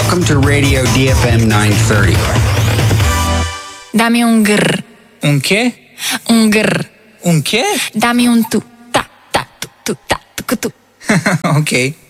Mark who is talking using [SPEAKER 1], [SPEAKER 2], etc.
[SPEAKER 1] Welcome to Radio DFM 930.
[SPEAKER 2] Dammi un grr.
[SPEAKER 3] Un che?
[SPEAKER 2] Un grr.
[SPEAKER 3] Un che?
[SPEAKER 2] Dammi un tu. Ta, ta, tu, tu, ta, tu, tu.
[SPEAKER 3] Ok.